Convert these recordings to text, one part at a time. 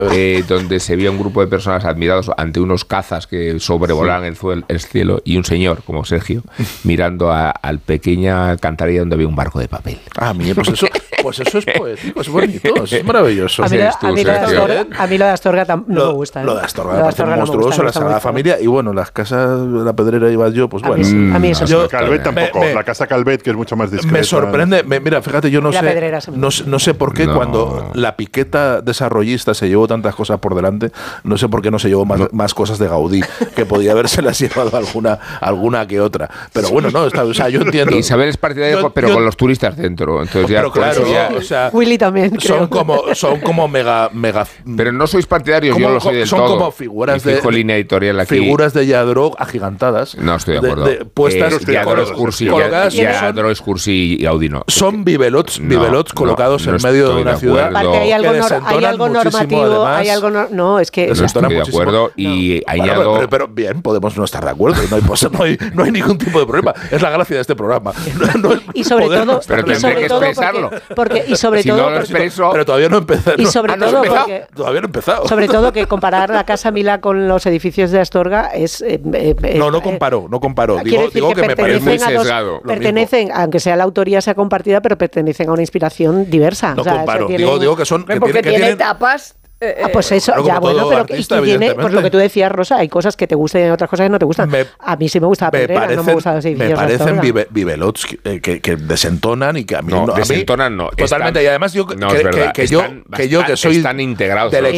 donde se veía un grupo de personas admirados ante unos cazas que sobrevolaban el cielo, y un señor como Sergio mirando al pequeña alcantarilla donde había un barco de papel. Mira, pues eso es poético, es bonito, es maravilloso. A mí lo de Astorga no me gusta. Lo de Astorga me parece monstruoso, la Sagrada Familia, y bueno, las casas de la Pedrera iba yo, pues bueno. A mí eso sí. Calvet tampoco, la casa Calvet, que es mucho más discreta. Me sorprende, mira, fíjate, yo no sé por qué cuando la piqueta desarrollista se llevó tantas cosas por delante, no sé por qué no se llevó más cosas de Gaudí, que podía habérselas llevado alguna que otra. Pero bueno, no, o sea, yo entiendo. Isabel es partidaria, pero con los turistas dentro. Entonces ya, pero claro, o sea, Willy también, son como mega. Pero no sois partidarios, yo lo soy del son todo. Son como figuras de línea editorial aquí. Figuras de Yadro agigantadas. No estoy de acuerdo. Puestas Yadro es Cursi y Gaudí no. Son bibelots colocados en medio de una ciudad. Hay algo normativo, no, es que no estoy de acuerdo y añado. Pero bien, podemos no estar de acuerdo. No hay ningún tipo de problema. Es la gracia de este programa. Y sobre todo, pero tendré que expresarlo. Pero todavía no he empezado. Y sobre todo porque todavía no he empezado. Sobre todo que comparar la Casa Milá con los edificios de Astorga es no comparo. Digo que me parece muy sesgado. Pertenecen, aunque sea la autoría sea compartida, pero pertenecen a una inspiración diversa. No comparo. Digo que son porque tiene etapas. Pues eso, ya bueno, pero pues lo que tú decías, Rosa, hay cosas que te gustan y hay otras cosas que no te gustan. A mí sí me gusta la Pedrera, no me gustan los edificios. Me parecen bibelots que desentonan y que a mí no. Desentonan no. Totalmente, y además yo que soy están integrados del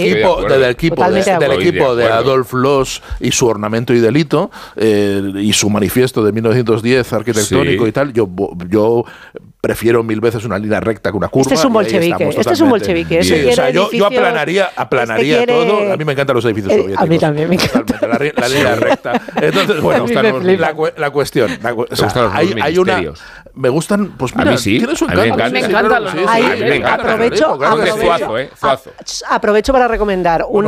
equipo de Adolf Loos y su Ornamento y Delito y su manifiesto de 1910 arquitectónico y tal, yo prefiero mil veces una línea recta que una curva. Este es un bolchevique. Yo aplanaría todo. A mí me encantan los edificios soviéticos. A mí también me encanta. La línea recta. Entonces, bueno, la cuestión. Hay una. Me gustan, pues mira, a mí sí. Tiene su encanto. A mí me encantan los Aprovecho para recomendar un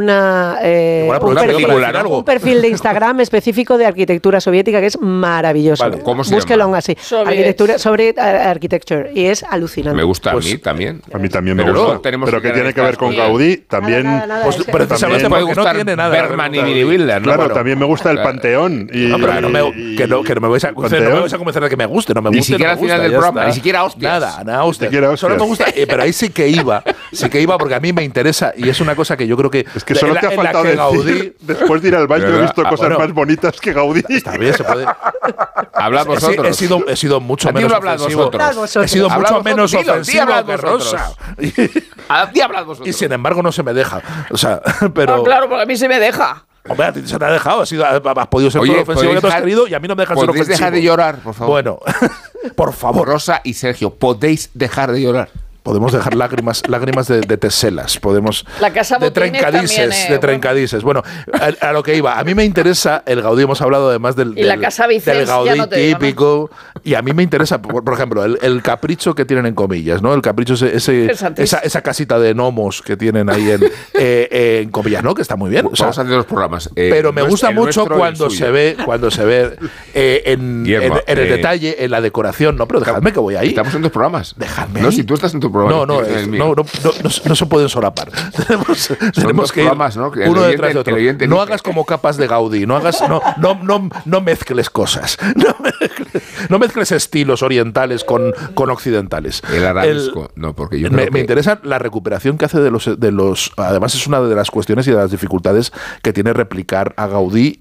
perfil de Instagram específico de arquitectura soviética que es maravilloso. Vale. ¿Cómo se Búsquelo llama? Así. Arquitectura sobre architecture y es alucinante. Me gusta a mí también. A mí también me gusta. Pero que tiene que ver con Gaudí también. Pues precisamente puede gustar Bergman y Wilder. Claro, también me gusta el Panteón. Que no me vais a convencer de que me guste, no me gusta. Ni siquiera al final del programa, ni siquiera hostias. Nada, hostias. Solo me gusta, pero ahí sí que iba porque a mí me interesa y es una cosa que yo creo que. Es que solo te ha faltado decir, Gaudí, después de ir al baño he visto cosas más bonitas que Gaudí. Está bien, se puede. Hablad vosotros. He sido mucho menos ofensivo. He sido mucho menos ofensivo que Rosa. Hablad vosotros. Y sin embargo no se me deja. O sea, pero. Claro, porque a mí se me deja. Hombre, a ti se te ha dejado. Has podido ser todo lo ofensivo que tú has querido y a mí no me dejas ser ofensivo. ¿Podéis dejar de llorar, por favor? Bueno, por favor. Rosa y Sergio, ¿podéis dejar de llorar? Podemos dejar lágrimas de teselas, podemos la casa de trencadices. Bueno, a lo que iba, a mí me interesa el Gaudí, hemos hablado además del Gaudí típico, y a mí me interesa, por ejemplo, el capricho que tienen en comillas, ¿no? El capricho esa casita de gnomos que tienen ahí en comillas, ¿no? Que está muy bien. Vamos a hacer los programas. Pero me gusta mucho cuando se ve en el detalle, en la decoración, no, pero dejadme que voy ahí. Estamos en dos programas. Dejadme. No, si tú estás en tu programa. No se pueden solapar. Tenemos que ir uno detrás de otro. No hagas como capas de Gaudí, no mezcles cosas. No mezcles estilos orientales con occidentales. El arabisco, no, porque yo me interesa la recuperación que hace de los. Además, es una de las cuestiones y de las dificultades que tiene replicar a Gaudí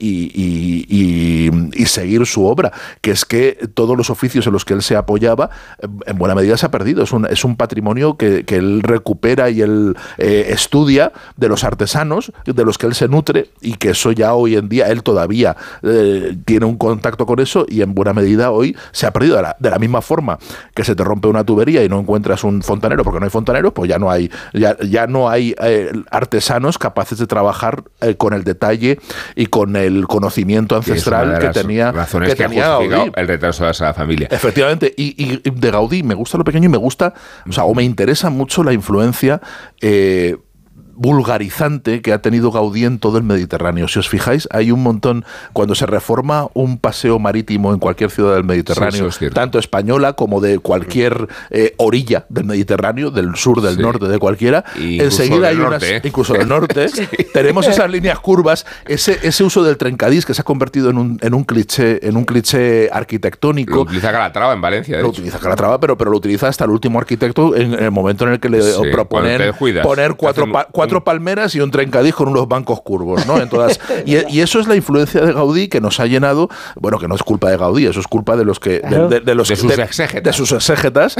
y seguir su obra, que es que todos los oficios en los que él se apoyaba, en buena medida se ha perdido. Es un patrimonio que él recupera y él estudia de los artesanos, de los que él se nutre, y que eso ya hoy en día él todavía tiene un contacto con eso, y en buena medida hoy se ha perdido. De la misma forma que se te rompe una tubería y no encuentras un fontanero porque no hay fontaneros, pues ya no hay artesanos capaces de trabajar con el detalle y con el conocimiento ancestral que tenía Gaudí. El retraso de esa familia. Efectivamente, y de Gaudí me gusta lo pequeño y me gusta, o me interesa mucho la influencia vulgarizante que ha tenido Gaudí en todo el Mediterráneo. Si os fijáis, hay un montón, cuando se reforma un paseo marítimo en cualquier ciudad del Mediterráneo, tanto española como de cualquier orilla del Mediterráneo, del sur, del norte, de cualquiera, enseguida hay unas, incluso del norte, tenemos esas líneas curvas, ese uso del trencadís que se ha convertido en un cliché arquitectónico. Lo utiliza Calatrava en Valencia. Lo utiliza Calatrava, pero lo utiliza hasta el último arquitecto en el momento en el que le proponen poner cuatro palmeras y un trencadís con unos bancos curvos, ¿no? En todas, y eso es la influencia de Gaudí que nos ha llenado, bueno, que no es culpa de Gaudí, eso es culpa de los que de sus exégetas,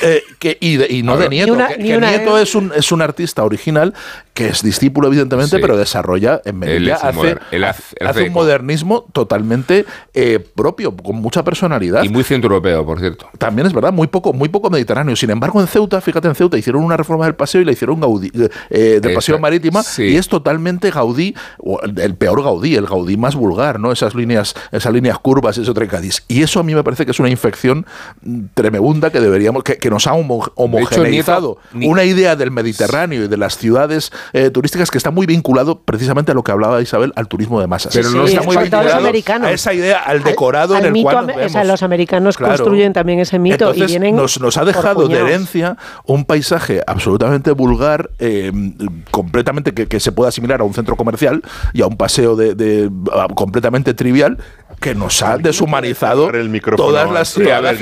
y no de Nieto, que Nieto es un artista original que es discípulo evidentemente, pero desarrolla en Melilla, hace un modernismo totalmente propio, con mucha personalidad. Y muy centroeuropeo, por cierto. También es verdad, muy poco mediterráneo. Sin embargo, en Ceuta, fíjate, en Ceuta hicieron una reforma del paseo y la hicieron Gaudí, del paseo marítima, y es totalmente Gaudí, el peor Gaudí, el Gaudí más vulgar, ¿no? Esas líneas curvas, eso trencadís. Y eso a mí me parece que es una infección tremenda que deberíamos, que nos ha homogeneizado una idea del Mediterráneo y de las ciudades turísticas que está muy vinculado precisamente a lo que hablaba Isabel, al turismo de masas. Pero no está muy vinculado a esa idea, al decorado en el cual nos vemos. Los americanos construyen también ese mito. Entonces, y vienen nos ha dejado de herencia un paisaje absolutamente vulgar, completamente que se puede asimilar a un centro comercial y a un paseo completamente trivial, que nos ha deshumanizado todas las ciudades.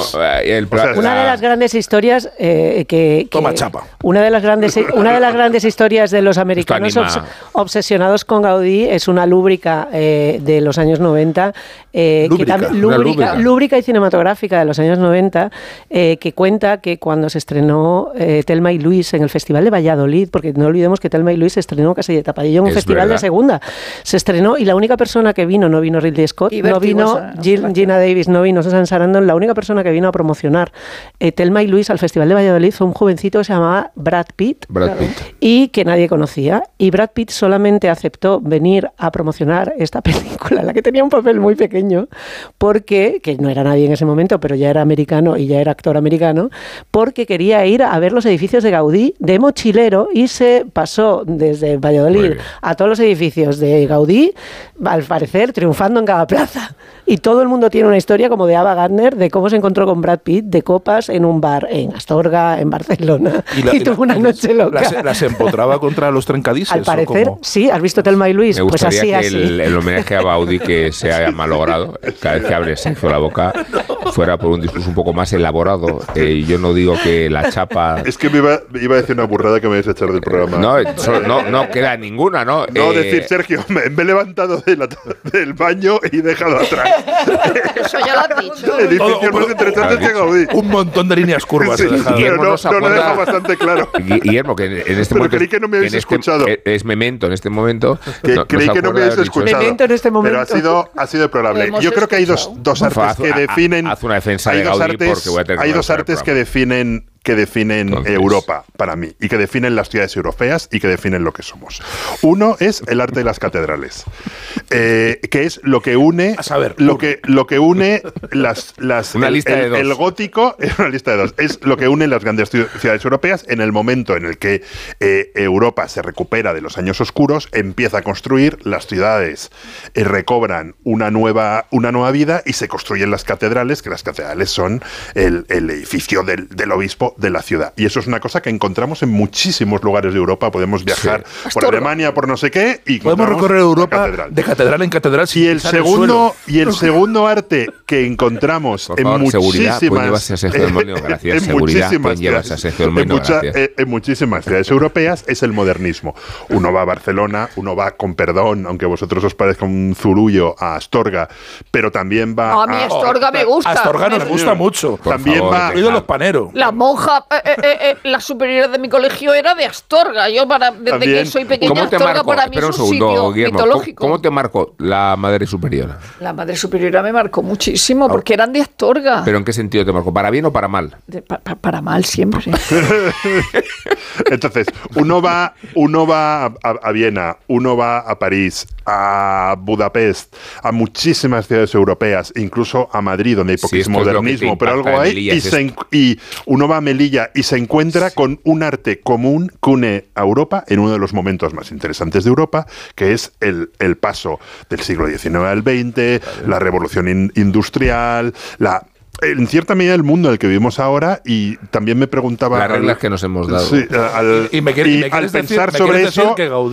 Una de las grandes historias toma chapa. Una de las grandes historias de los americanos obsesionados con Gaudí es una lúbrica de los años 90, lúbrica y cinematográfica de los años 90, que cuenta que cuando se estrenó Thelma y Luis en el Festival de Valladolid, porque no olvidemos que Thelma y Luis se estrenó casi de tapadillo en un festival de segunda, se estrenó, y la única persona que no vino Ridley Scott, no vino Gina Davis, no vino Susan Sarandon, la única persona que vino a promocionar Thelma y Luis al Festival de Valladolid fue un jovencito que se llamaba Brad Pitt. Y que nadie conocía, y Brad Pitt solamente aceptó venir a promocionar esta película, en la que tenía un papel muy pequeño, porque, que no era nadie en ese momento, pero ya era americano y ya era actor americano, porque quería ir a ver los edificios de Gaudí de mochilero, y se pasó desde Valladolid a todos los edificios de Gaudí, al parecer triunfando en cada plaza. Y todo el mundo tiene una historia como de Ava Gardner de cómo se encontró con Brad Pitt de copas en un bar en Astorga, en Barcelona, y tuvo una noche loca. ¿Las empotraba contra los trencadises? Al parecer, sí. ¿Has visto Thelma y Luis? Me gustaría pues así. El homenaje a Gaudí que se haya malogrado, cada vez que abre Sergio la boca, fuera por un discurso un poco más elaborado. Yo no digo que la chapa... Es que me iba a decir una burrada que me vais a echar del programa. No queda ninguna, ¿no? No, decir, Sergio, me he levantado del baño y he dejado atrás. Eso ya lo has dicho. Edificios más interesantes que Gaudí. Un montón de líneas curvas. Pero no lo he dejado bastante claro. Guillermo, que en este momento... creí que no me habéis escuchado. Es Memento en este momento. Creí que no me habéis escuchado. Memento en este momento. Pero ha sido deplorable. Yo creo que hay dos artes que definen... Haz una defensa de Gaudí porque voy a tener... Hay dos artes que definen Europa para mí, y que definen las ciudades europeas y que definen lo que somos. Uno es el arte de las catedrales, que es lo que une lo que une una lista de dos. El gótico es una lista de dos, es lo que une las grandes ciudades europeas. En el momento en el que Europa se recupera de los años oscuros, empieza a construir las ciudades, recobran una nueva vida y se construyen las catedrales, que las catedrales son el edificio del obispo de la ciudad. Y eso es una cosa que encontramos en muchísimos lugares de Europa. Podemos viajar por Alemania, por no sé qué, y podemos recorrer Europa de catedral en catedral. Y el segundo arte que encontramos en muchísimas ciudades europeas es el modernismo. Uno va a Barcelona, uno va, con perdón, aunque a vosotros os parezca un zurullo, a Astorga, pero también va a mí Astorga me gusta. Astorga nos gusta mucho. También va a los paneros. La monja, la superiora de mi colegio era de Astorga. Yo desde que soy pequeña, Astorga para mí es un sitio mitológico. ¿Cómo te marcó la Madre Superiora? La Madre Superiora me marcó muchísimo porque eran de Astorga. ¿Pero en qué sentido te marcó? ¿Para bien o para mal? Para mal siempre. Entonces, uno va a Viena, uno va a París, a Budapest, a muchísimas ciudades europeas, incluso a Madrid, donde hay poquísimo modernismo, pero algo hay, y uno va a Melilla y se encuentra con un arte común que une a Europa en uno de los momentos más interesantes de Europa, que es el paso del siglo XIX al XX, la revolución industrial, en cierta medida el mundo en el que vivimos ahora, y también me preguntaba... Las reglas que nos hemos dado. Sí, al pensar sobre eso,